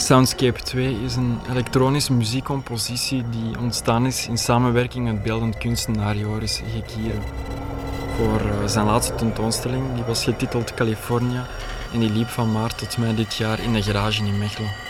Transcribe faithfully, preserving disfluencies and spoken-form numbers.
Soundscape twee is een elektronische muziekcompositie die ontstaan is in samenwerking met beeldend kunstenaar Joris Gekieren. Voor zijn laatste tentoonstelling, die was getiteld California en die liep van maart tot mei dit jaar in de garage in Mechelen.